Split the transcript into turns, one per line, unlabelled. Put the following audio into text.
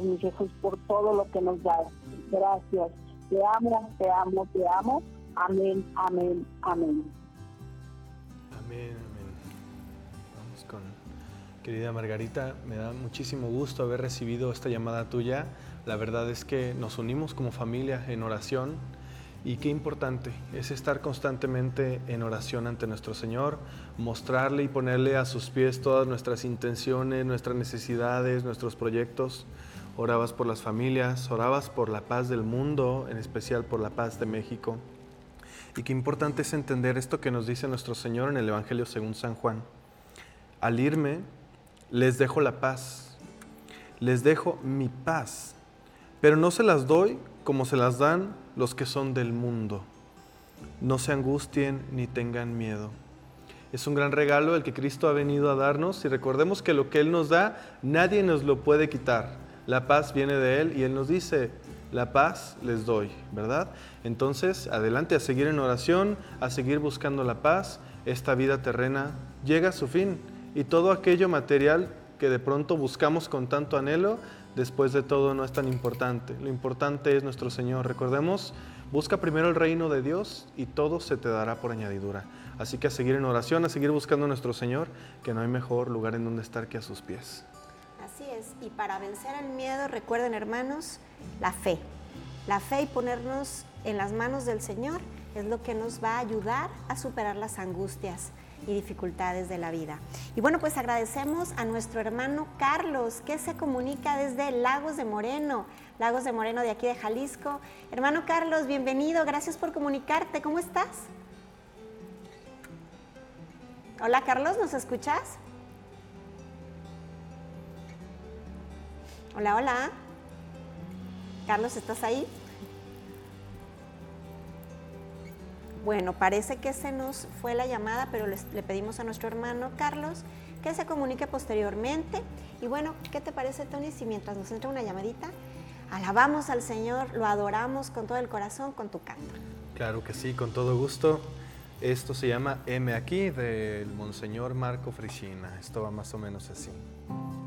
mi Jesús, por todo lo que nos das. Gracias. Te amo, te amo, te amo. Amén, amén, amén.
Amén, amén. Vamos con querida Margarita, me da muchísimo gusto haber recibido esta llamada tuya. La verdad es que nos unimos como familia en oración y qué importante es estar constantemente en oración ante nuestro Señor, mostrarle y ponerle a sus pies todas nuestras intenciones, nuestras necesidades, nuestros proyectos. Orabas por las familias, orabas por la paz del mundo, en especial por la paz de México. Y qué importante es entender esto que nos dice nuestro Señor en el Evangelio según San Juan. Al irme, les dejo la paz, les dejo mi paz, pero no se las doy como se las dan los que son del mundo. No se angustien ni tengan miedo. Es un gran regalo el que Cristo ha venido a darnos y recordemos que lo que Él nos da, nadie nos lo puede quitar. La paz viene de Él y Él nos dice, la paz les doy, ¿verdad? Entonces, adelante a seguir en oración, a seguir buscando la paz. Esta vida terrena llega a su fin y todo aquello material que de pronto buscamos con tanto anhelo, después de todo no es tan importante. Lo importante es nuestro Señor. Recordemos, busca primero el reino de Dios y todo se te dará por añadidura. Así que a seguir en oración, a seguir buscando a nuestro Señor, que no hay mejor lugar en donde estar que a sus pies.
Así es, y para vencer el miedo, recuerden hermanos, la fe. La fe y ponernos en las manos del Señor es lo que nos va a ayudar a superar las angustias y dificultades de la vida. Y bueno, pues agradecemos a nuestro hermano Carlos, que se comunica desde Lagos de Moreno de aquí de Jalisco. Hermano Carlos, bienvenido, gracias por comunicarte, ¿cómo estás? Hola Carlos, ¿nos escuchas? Hola, hola. Carlos, ¿estás ahí? Bueno, parece que se nos fue la llamada, pero le pedimos a nuestro hermano Carlos que se comunique posteriormente. Y bueno, ¿qué te parece, Tony, si mientras nos entra una llamadita, alabamos al Señor, lo adoramos con todo el corazón, con tu canto?
Claro que sí, con todo gusto. Esto se llama Heme aquí, del Monseñor Marco Frisina. Esto va más o menos así.